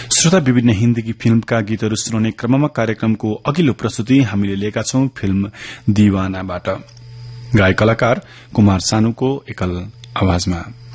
श्रोता, विभिन्न हिन्दीकी फिल्मका गीतहरू सुनाउने क्रममा कार्यक्रमको अघिल्लो प्रस्तुति हामीले लिएका छौं फिल्म दीवानाबाट। गायक कलाकार कुमार सानुको एकल आवाजमा।